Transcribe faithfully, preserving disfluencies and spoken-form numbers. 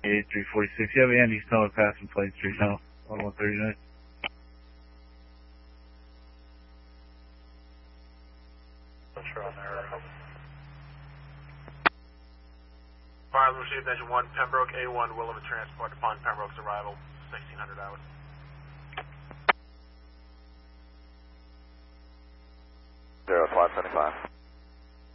eighty-three forty-six. You have Andy Snow passing plate three now, one one thirty-nine. Sure on there. Fire received engine one, Pembroke A one, will of a transport upon Pembroke's arrival, sixteen hundred hours. Zero five seventy-five.